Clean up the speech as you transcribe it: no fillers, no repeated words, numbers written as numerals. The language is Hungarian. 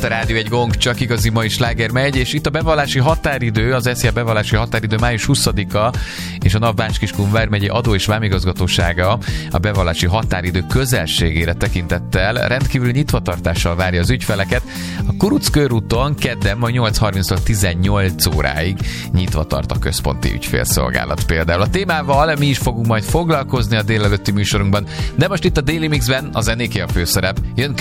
itt a Rádió egy Gong, csak igazi mai sláger megy, és itt a bevallási határidő, az SZIA bevallási határidő május 20-a, és a NAV Bács-Kiskun vármegyei adó- és vámigazgatósága a bevallási határidő közelségére tekintettel rendkívül nyitvatartással várja az ügyfeleket. A Kuruc körúton kedden majd 8:30-tól 18 óráig nyitva tart a központi ügyfélszolgálat például. A témával mi is fogunk majd foglalkozni a délelőtti műsorunkban, de most itt a Daily Mixben a zenéké a főszerep. Jön